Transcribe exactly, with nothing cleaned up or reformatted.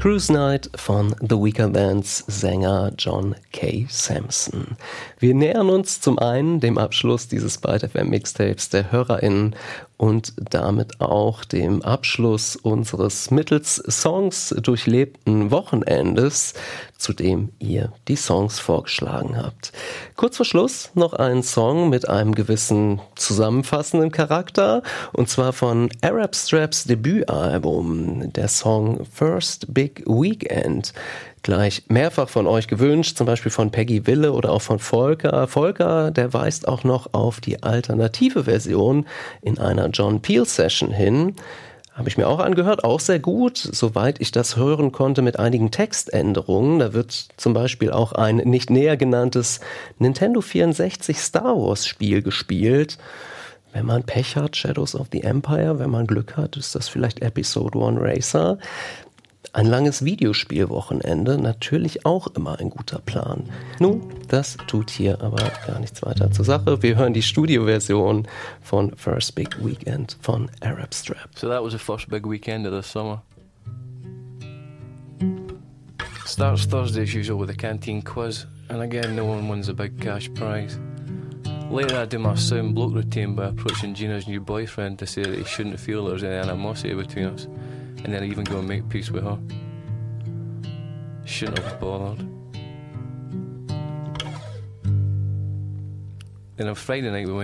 Cruise Night von The Weakerthans Sänger John K. Samson. Wir nähern uns zum einen dem Abschluss dieses Byte F M Mixtapes der HörerInnen und damit auch dem Abschluss unseres mittels Songs durchlebten Wochenendes, zu dem ihr die Songs vorgeschlagen habt. Kurz vor Schluss noch ein Song mit einem gewissen zusammenfassenden Charakter, und zwar von Arab Straps Debütalbum, der Song First Big Weekend. Gleich mehrfach von euch gewünscht, zum Beispiel von Peggy Wille oder auch von Volker. Volker, der weist auch noch auf die alternative Version in einer John Peel Session hin. Habe ich mir auch angehört, auch sehr gut, soweit ich das hören konnte, mit einigen Textänderungen. Da wird zum Beispiel auch ein nicht näher genanntes Nintendo vierundsechzig Star Wars Spiel gespielt. Wenn man Pech hat, Shadows of the Empire, wenn man Glück hat, ist das vielleicht Episode One Racer. Ein langes Videospielwochenende, natürlich auch immer ein guter Plan. Nun, das tut hier aber gar nichts weiter zur Sache. Wir hören die Studioversion von First Big Weekend von Arab Strap. So that was the first big weekend of the summer. Starts Thursday as usual with a canteen quiz, and again no one wins a big cash prize. Later I do my sound bloke routine by approaching Gina's new boyfriend to say that he shouldn't feel there's any animosity between us. And then I even go and make peace with her. Shouldn't have bothered. Then on Friday night we went